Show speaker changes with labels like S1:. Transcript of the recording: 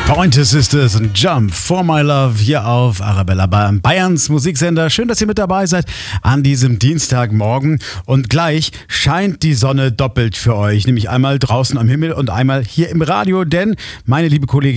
S1: Pointer Sisters und Jump for My Love hier auf Arabella Bayerns Musiksender. Schön, dass ihr mit dabei seid an diesem Dienstagmorgen. Und gleich scheint die Sonne doppelt für euch. Nämlich einmal draußen am Himmel und einmal hier im Radio. Denn, meine liebe Kollegin